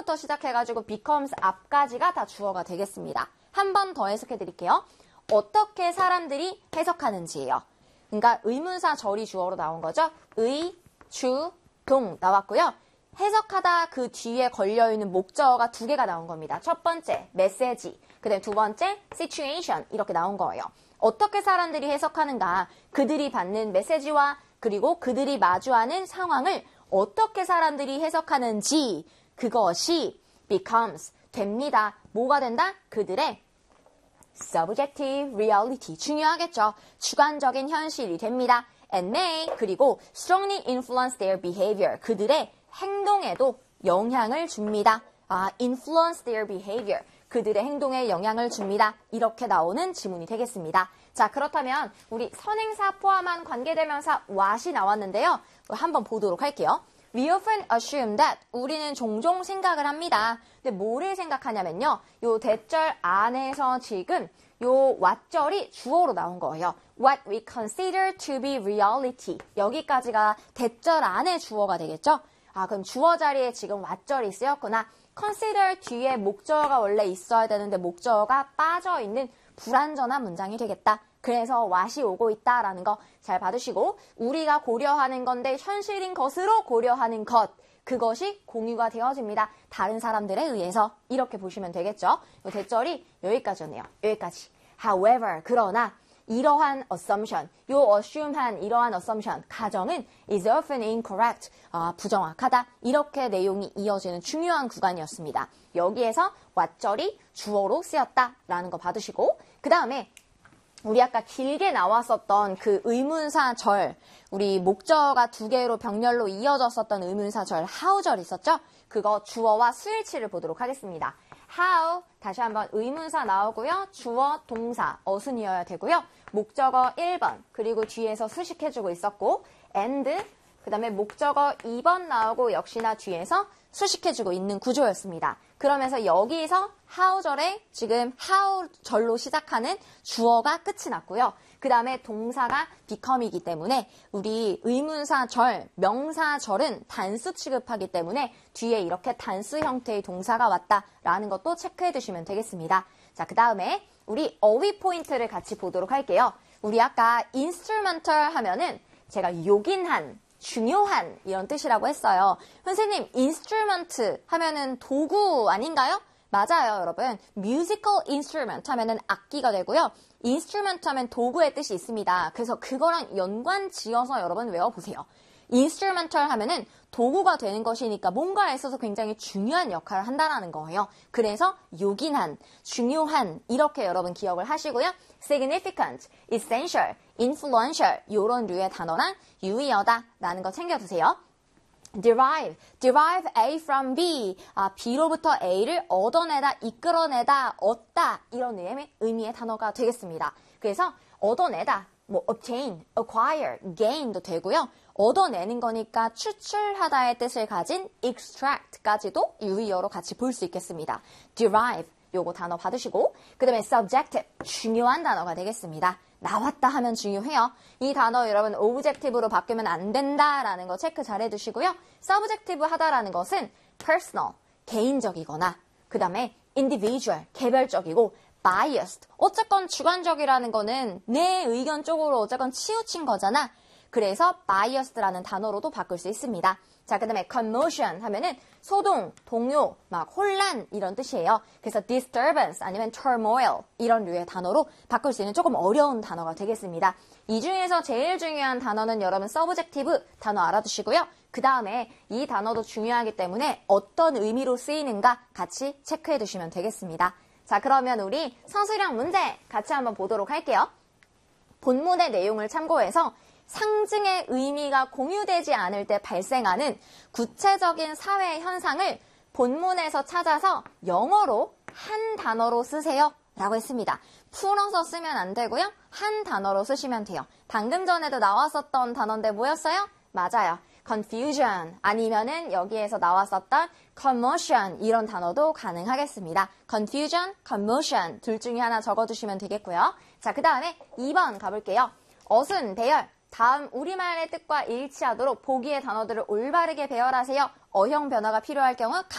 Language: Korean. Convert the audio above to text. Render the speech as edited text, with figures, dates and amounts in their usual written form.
become부터 시작해가지고 becomes 앞까지가 다 주어가 되겠습니다. 한 번 더 해석해 드릴게요. 어떻게 사람들이 해석하는지예요. 그러니까 의문사 절이 주어로 나온 거죠. 의, 주, 동 나왔고요. 해석하다 그 뒤에 걸려있는 목적어가 두 개가 나온 겁니다. 첫 번째, 메시지. 그 다음에 두 번째, situation. 이렇게 나온 거예요. 어떻게 사람들이 해석하는가. 그들이 받는 메시지와 그리고 그들이 마주하는 상황을 어떻게 사람들이 해석하는지 그것이 becomes, 됩니다. 뭐가 된다? 그들의 subjective reality. 중요하겠죠. 주관적인 현실이 됩니다. And may, 그리고 strongly influence their behavior. 그들의 행동에도 영향을 줍니다. influence their behavior. 그들의 행동에 영향을 줍니다. 이렇게 나오는 지문이 되겠습니다. 자, 그렇다면 우리 선행사 포함한 관계대명사 what이 나왔는데요. 한번 보도록 할게요. We often assume that 우리는 종종 생각을 합니다. 근데 뭐를 생각하냐면요. 요 대절 안에서 지금 요 what절이 주어로 나온 거예요. What we consider to be reality. 여기까지가 대절 안에 주어가 되겠죠? 그럼 주어 자리에 지금 what절이 쓰였구나. consider 뒤에 목적어가 원래 있어야 되는데 목적어가 빠져있는 불완전한 문장이 되겠다. 그래서 what이 오고 있다라는 거 잘 받으시고 우리가 고려하는 건데 현실인 것으로 고려하는 것. 그것이 공유가 되어집니다. 다른 사람들에 의해서 이렇게 보시면 되겠죠. 이 대절이 여기까지였네요. 여기까지. However, 그러나 이러한 assumption, 요 assume한 이러한 assumption, 가정은 is often incorrect, 부정확하다. 이렇게 내용이 이어지는 중요한 구간이었습니다. 여기에서 what절이 주어로 쓰였다라는 거 받으시고 그 다음에 우리 아까 길게 나왔었던 그 의문사절, 우리 목적어가 두 개로 병렬로 이어졌었던 의문사절 how절 있었죠? 그거 주어와 수일치를 보도록 하겠습니다. how, 다시 한번 의문사 나오고요. 주어, 동사, 어순이어야 되고요. 목적어 1번, 그리고 뒤에서 수식해주고 있었고 and, 그 다음에 목적어 2번 나오고 역시나 뒤에서 수식해주고 있는 구조였습니다. 그러면서 여기서 how절에 지금 how절로 시작하는 주어가 끝이 났고요. 그 다음에 동사가 become이기 때문에 우리 의문사절, 명사절은 단수 취급하기 때문에 뒤에 이렇게 단수 형태의 동사가 왔다라는 것도 체크해 두시면 되겠습니다. 자, 그 다음에 우리 어휘 포인트를 같이 보도록 할게요. 우리 아까 instrumental 하면은 제가 요긴한, 중요한 이런 뜻이라고 했어요. 선생님, instrument 하면은 도구 아닌가요? 맞아요, 여러분. musical instrument 하면은 악기가 되고요. instrument 하면 도구의 뜻이 있습니다. 그래서 그거랑 연관 지어서 여러분 외워보세요. instrumental 하면은 도구가 되는 것이니까 뭔가에 있어서 굉장히 중요한 역할을 한다는 거예요. 그래서 요긴한, 중요한 이렇게 여러분 기억을 하시고요. significant, essential, influential 이런 류의 단어랑 유의어다라는 거 챙겨두세요. derive A from B, B로부터 A를 얻어내다, 이끌어내다, 얻다 이런 의미의 단어가 되겠습니다. 그래서 얻어내다, obtain, acquire, gain도 되고요. 얻어내는 거니까 추출하다의 뜻을 가진 extract까지도 유의어로 같이 볼 수 있겠습니다. derive, 요거 단어 받으시고 그 다음에 subjective, 중요한 단어가 되겠습니다. 나왔다 하면 중요해요. 이 단어 여러분 objective로 바뀌면 안 된다라는 거 체크 잘 해두시고요. subjective 하다라는 것은 personal, 개인적이거나 그 다음에 individual, 개별적이고 biased, 어쨌건 주관적이라는 거는 내 의견 쪽으로 어쨌건 치우친 거잖아. 그래서 biased라는 단어로도 바꿀 수 있습니다. 자, 그 다음에 commotion 하면은 소동, 동요, 막 혼란 이런 뜻이에요. 그래서 disturbance 아니면 turmoil 이런 류의 단어로 바꿀 수 있는 조금 어려운 단어가 되겠습니다. 이 중에서 제일 중요한 단어는 여러분 subjective 단어 알아두시고요. 그 다음에 이 단어도 중요하기 때문에 어떤 의미로 쓰이는가 같이 체크해 두시면 되겠습니다. 자, 그러면 우리 서술형 문제 같이 한번 보도록 할게요. 본문의 내용을 참고해서 상징의 의미가 공유되지 않을 때 발생하는 구체적인 사회 현상을 본문에서 찾아서 영어로 한 단어로 쓰세요 라고 했습니다. 풀어서 쓰면 안 되고요. 한 단어로 쓰시면 돼요. 방금 전에도 나왔었던 단어인데 뭐였어요? 맞아요. confusion 아니면은 여기에서 나왔었던 commotion 이런 단어도 가능하겠습니다. confusion, commotion 둘 중에 하나 적어두시면 되겠고요. 자, 그 다음에 2번 가볼게요. 어순, 배열. 다음 우리말의 뜻과 일치하도록 보기의 단어들을 올바르게 배열하세요. 어형 변화가 필요할 경우